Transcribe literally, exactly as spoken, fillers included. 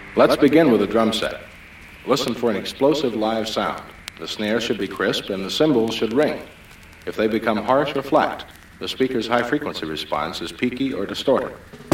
Let's begin with a drum set. Listen for an explosive live sound. The snare should be crisp and the cymbals should ring. If they become harsh or flat, the speaker's high-frequency response is peaky or distorted.